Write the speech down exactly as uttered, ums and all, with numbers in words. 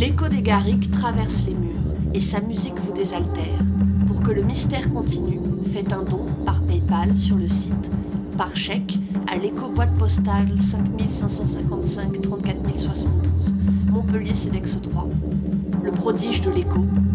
L'écho des Garrigues traverse les murs et sa musique vous désaltère. Pour que le mystère continue, faites un don par PayPal sur le site, par chèque à l'écho boîte postale cinq cinq cent cinquante-cinq trente-quatre mille soixante-douze, Montpellier Cedex trois. Le prodige de l'écho